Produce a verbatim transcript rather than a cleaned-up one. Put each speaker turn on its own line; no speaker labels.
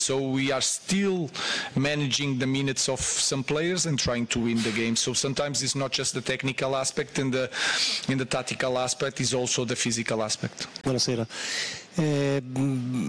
So we are still managing the minutes of some players and trying to win the game. So sometimes it's not just the technical aspect and the, in the tactical aspect, it's also the physical aspect.
Buonasera. Eh,